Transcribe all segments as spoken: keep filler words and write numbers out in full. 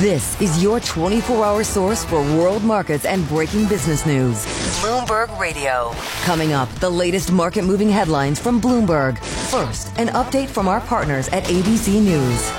This is your twenty-four hour source for world markets and breaking business news. Bloomberg Radio. Coming up, the latest market-moving headlines from Bloomberg. First, an update from our partners at A B C News.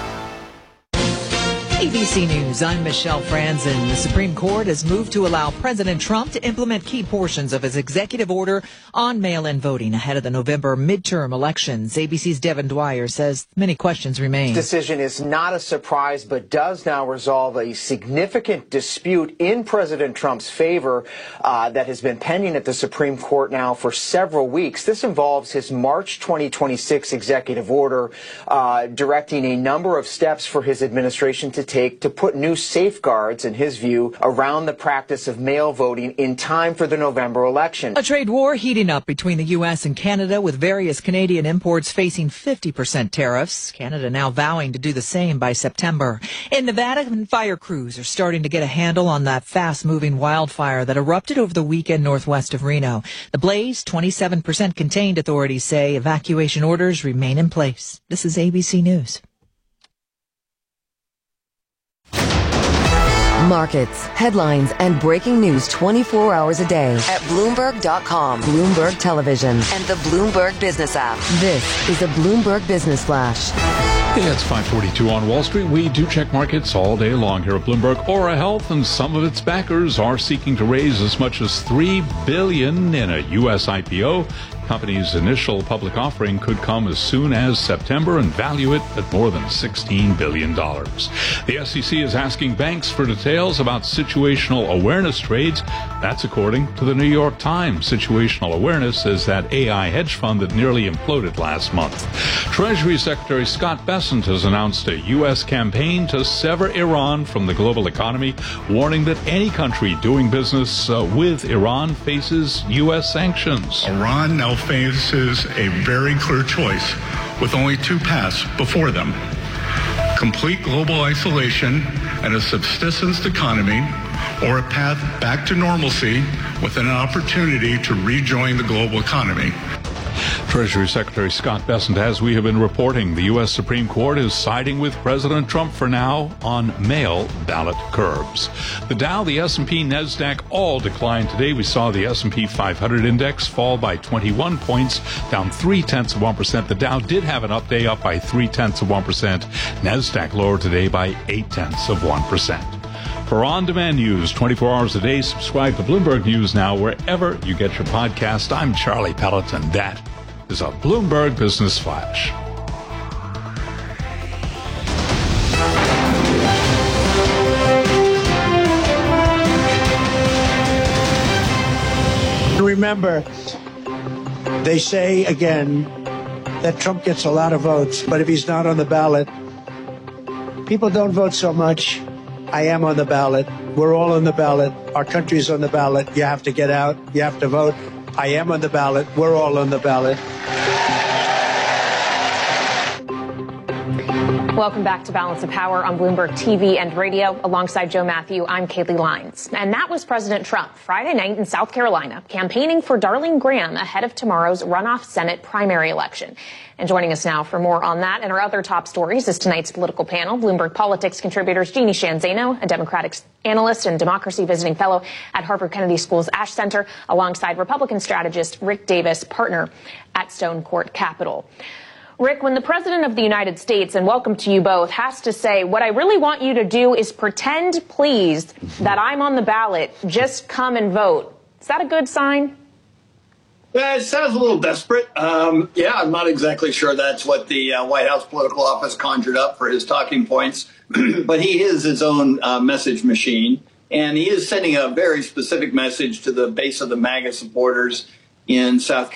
A B C News, I'm Michelle Franzen. The Supreme Court has moved to allow President Trump to implement key portions of his executive order on mail-in voting ahead of the November midterm elections. A B C's Devin Dwyer says many questions remain. This decision is not a surprise, but does now resolve a significant dispute in President Trump's favor uh, that has been pending at the Supreme Court now for several weeks. This involves his March twenty twenty-six executive order uh, directing a number of steps for his administration to take to put new safeguards, in his view, around the practice of mail voting in time for the November election. A trade war heating up between the U S and Canada, with various Canadian imports facing fifty percent tariffs. Canada now vowing to do the same by September. In Nevada, fire crews are starting to get a handle on that fast-moving wildfire that erupted over the weekend northwest of Reno. The blaze, twenty-seven percent contained, authorities say. Evacuation orders remain in place. This is A B C News. Markets, headlines, and breaking news twenty-four hours a day at Bloomberg dot com, Bloomberg Television, and the Bloomberg Business app. This is a Bloomberg Business Flash. Yeah, it's five forty-two on Wall Street. We do check markets all day long here at Bloomberg. Aura Health and some of its backers are seeking to raise as much as three billion dollars in a U S I P O. Company's initial public offering could come as soon as September and value it at more than sixteen billion dollars. The S E C is asking banks for details about situational awareness trades. That's according to the New York Times. Situational awareness is that A I hedge fund that nearly imploded last month. Treasury Secretary Scott Bessent has announced a U S campaign to sever Iran from the global economy, warning that any country doing business uh, with Iran faces U S sanctions. Iran now faces a very clear choice with only two paths before them: complete global isolation and a subsistence economy, or a path back to normalcy with an opportunity to rejoin the global economy. Treasury Secretary Scott Bessent, as we have been reporting, the U S Supreme Court is siding with President Trump for now on mail ballot curbs. The Dow, the S and P, NASDAQ all declined today. We saw the S and P five hundred index fall by twenty-one points, down three-tenths of one percent. The Dow did have an up day, up by three-tenths of one percent. NASDAQ lower today by eight-tenths of one percent. For on-demand news twenty-four hours a day, subscribe to Bloomberg News Now wherever you get your podcast. I'm Charlie Pelleton. That is a Bloomberg Business Flash. Remember, they say again that Trump gets a lot of votes, but if he's not on the ballot, people don't vote so much. I am on the ballot. We're all on the ballot. Our country's on the ballot. You have to get out. You have to vote. I am on the ballot. We're all on the ballot. Welcome back to Balance of Power on Bloomberg T V and radio. Alongside Joe Matthew, I'm Kaylee Lyons. And that was President Trump Friday night in South Carolina, campaigning for Darlene Graham ahead of tomorrow's runoff Senate primary election. And joining us now for more on that and our other top stories is tonight's political panel. Bloomberg Politics contributors Jeannie Sheehan Zaino, a Democratic analyst and democracy visiting fellow at Harvard Kennedy School's Ash Center, alongside Republican strategist Rick Davis, partner at Stone Court Capital. Rick, when the President of the United States, and welcome to you both, has to say, what I really want you to do is pretend, please, that I'm on the ballot, just come and vote. Is that a good sign? Yeah, it sounds a little desperate. Um, yeah, I'm not exactly sure that's what the uh, White House political office conjured up for his talking points. But he is his own uh, message machine, and he is sending a very specific message to the base of the MAGA supporters in South Carolina.